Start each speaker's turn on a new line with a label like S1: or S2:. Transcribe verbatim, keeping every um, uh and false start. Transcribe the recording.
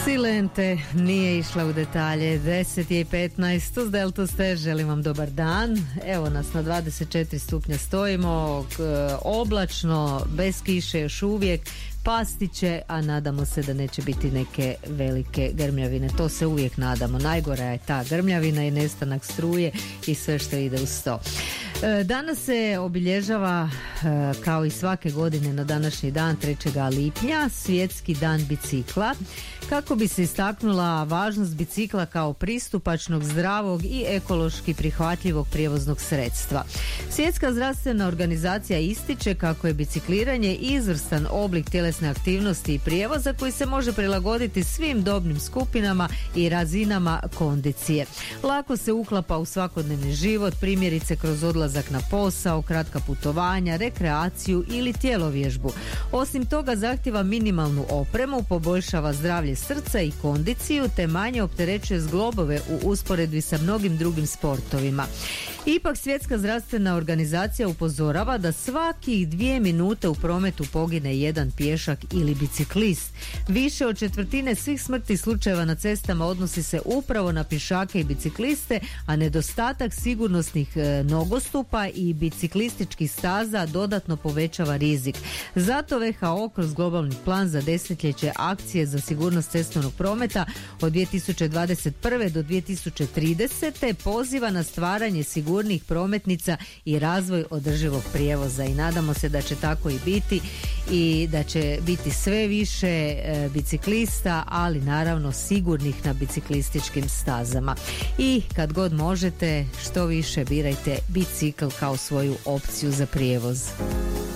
S1: Silente nije išla u detalje. Deset je i petnaest uz Delta ste, želim vam dobar dan. Evo nas na dvadeset četiri stupnja stojimo, oblačno, bez kiše još uvijek, pastiće, a nadamo se da neće biti neke velike grmljavine. To se uvijek nadamo. Najgora je ta grmljavina i nestanak struje i sve što ide uz to. Danas se obilježava, kao i svake godine na današnji dan, trećeg lipnja, Svjetski dan bicikla, kako bi se istaknula važnost bicikla kao pristupačnog, zdravog i ekološki prihvatljivog prijevoznog sredstva. Svjetska zdravstvena organizacija ističe kako je bicikliranje izvrstan oblik tjelesne aktivnosti i prijevoza koji se može prilagoditi svim dobnim skupinama i razinama kondicije. Lako se uklapa u svakodnevni život, primjerice kroz odlazak na posao, kratka putovanja, rekreaciju ili tjelovježbu. Osim toga zahtjeva minimalnu opremu, poboljšava zdravlje srca i kondiciju, te manje opterećuje zglobove u usporedbi sa mnogim drugim sportovima. Ipak Svjetska zdravstvena organizacija upozorava da svakih dvije minute u prometu pogine jedan pješak ili biciklist. Više od četvrtine svih smrtnih slučajeva na cestama odnosi se upravo na pješake i bicikliste, a nedostatak sigurnosnih nogostupa i biciklističkih staza dodatno povećava rizik. Zato V H O kroz globalni plan za desetljeće akcije za sigurnost cestovnog prometa od dvije tisuće dvadeset prve do dvije tisuće tridesete poziva na stvaranje sigurnih prometnica i razvoj održivog prijevoza, i nadamo se da će tako i biti i da će biti sve više e, biciklista, ali naravno sigurnih na biciklističkim stazama. I kad god možete, što više birajte bicikl kao svoju opciju za prijevoz.